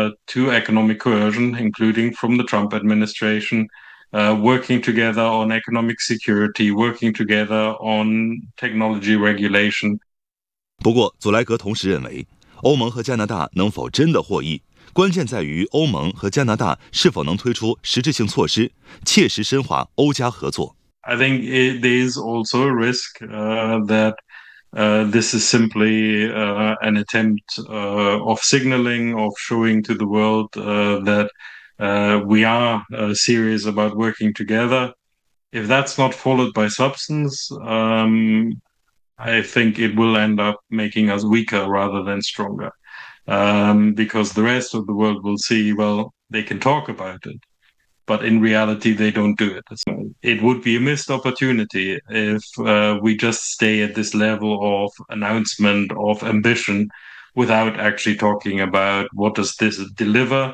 to economic coercion, including from the Trump administration, working together on economic security, working together on technology regulation. 不过，祖莱格同时认为，欧盟和加拿大能否真的获益，关键在于欧盟和加拿大是否能推出实质性措施，切实深化欧加合作。 I think there is also a risk that this is simply an attempt of signaling, of showing to the world that we are serious about working together. If that's not followed by substance, I think it will end up making us weaker rather than stronger. Because the rest of the world will see, well, they can talk about it, but in reality, they don't do it. It would be a missed opportunity if we just stay at this level of announcement, of ambition, without actually talking about what does this deliver.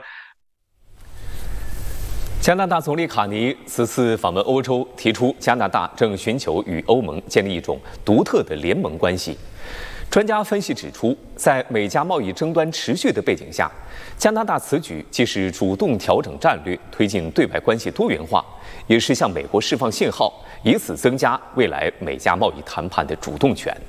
加拿大总理卡尼此次访问欧洲，提出加拿大正寻求与欧盟建立一种独特的联盟关系。专家分析指出，在美加贸易争端持续的背景下，加拿大此举既是主动调整战略，推进对外关系多元化，也是向美国释放信号，以此增加未来美加贸易谈判的主动权。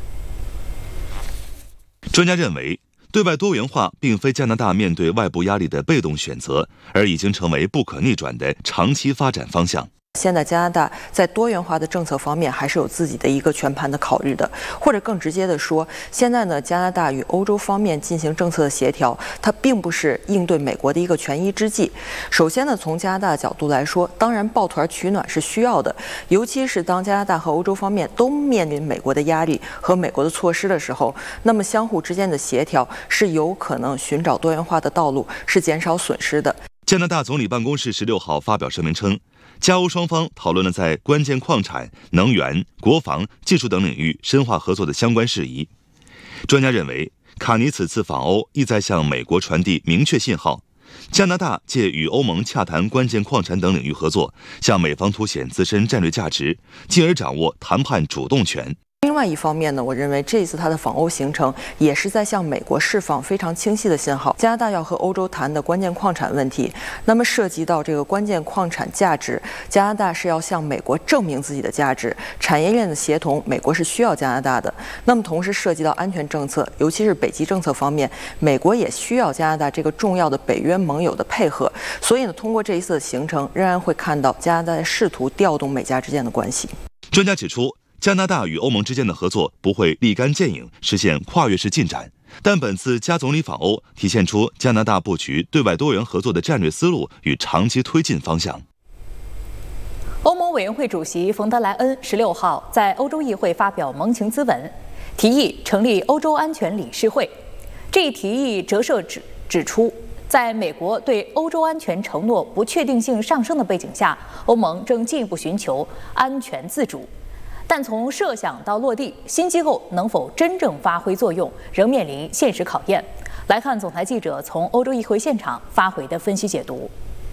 专家认为，对外多元化并非加拿大面对外部压力的被动选择，而已经成为不可逆转的长期发展方向。 现在加拿大在多元化的政策方面还是有自己的一个全盘的考虑的，或者更直接的说，现在呢，加拿大与欧洲方面进行政策的协调，它并不是应对美国的一个权宜之计。首先呢，从加拿大的角度来说，当然抱团取暖是需要的，尤其是当加拿大和欧洲方面都面临美国的压力和美国的措施的时候，那么相互之间的协调是有可能寻找多元化的道路，是减少损失的。 加拿大总理办公室16号发表声明称，加欧双方讨论了在关键矿产、能源、国防、技术等领域深化合作的相关事宜。专家认为，卡尼此次访欧意在向美国传递明确信号，加拿大借与欧盟洽谈关键矿产等领域合作，向美方凸显自身战略价值，进而掌握谈判主动权。 另外一方面呢，我认为这一次他的访欧行程也是在向美国释放非常清晰的信号。加拿大要和欧洲谈的关键矿产问题，那么涉及到这个关键矿产价值，加拿大是要向美国证明自己的价值。产业链的协同，美国是需要加拿大的。那么同时涉及到安全政策，尤其是北极政策方面，美国也需要加拿大这个重要的北约盟友的配合。所以呢，通过这一次的行程，仍然会看到加拿大试图调动美加之间的关系。 专家指出，加拿大与欧盟之间的合作不会立竿见影实现跨越式进展，但本次加总理访欧体现出加拿大布局对外多元合作的战略思路与长期推进方向。 欧盟委员会主席冯德莱恩16号在欧洲议会发表盟情咨文，提议成立欧洲安全理事会。这一提议折射指出，在美国对欧洲安全承诺不确定性上升的背景下，欧盟正进一步寻求安全自主。但从设想到落地，新机构能否真正发挥作用，仍面临现实考验。来看总台记者从欧洲议会现场发回的分析解读。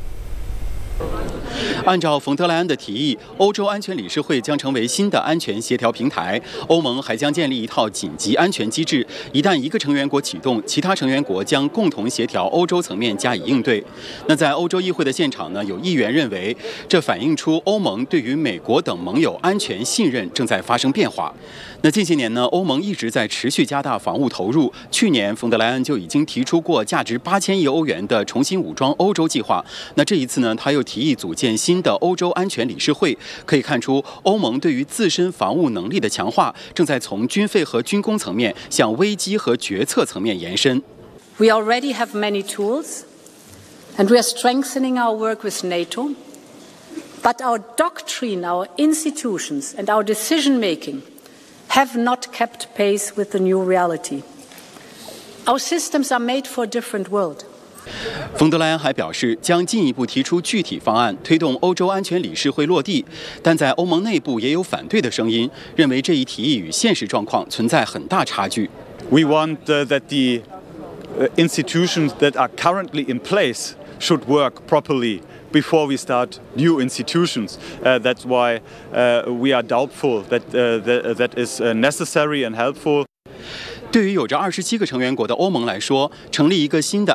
按照冯德莱恩的提议，欧洲安全理事会将成为新的安全协调平台。欧盟还将建立一套紧急安全机制，一旦一个成员国启动，其他成员国将共同协调欧洲层面加以应对。那在欧洲议会的现场呢，有议员认为，这反映出欧盟对于美国等盟友安全信任正在发生变化。那近些年呢，欧盟一直在持续加大防务投入。去年，冯德莱恩就已经提出过价值8000亿欧元的重新武装欧洲计划。那这一次呢，他又提议组建新的欧洲安全理事会。可以看出，欧盟对于自身防务能力的强化，正在从军费和军工层面向危机和决策层面延伸。 We already have many tools, and we are strengthening our work with NATO. But our doctrine, our institutions, and our decision-making have not kept pace with the new reality. Our systems are made for a different world. 冯德莱恩还表示，将进一步提出具体方案，推动欧洲安全理事会落地。但在欧盟内部也有反对的声音，认为这一提议与现实状况存在很大差距。 We want that the institutions that are currently in place should work properly before we start new institutions. That's why we are doubtful that is necessary and helpful. 对于有着27个成员国的欧盟来说，成立一个新的